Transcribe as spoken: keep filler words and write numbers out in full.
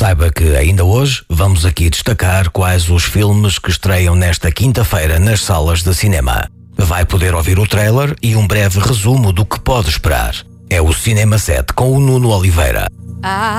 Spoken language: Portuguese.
Saiba que ainda hoje vamos aqui destacar quais os filmes que estreiam nesta quinta-feira nas salas de cinema. Vai poder ouvir o trailer e um breve resumo do que pode esperar. É o Cinema sete com o Nuno Oliveira.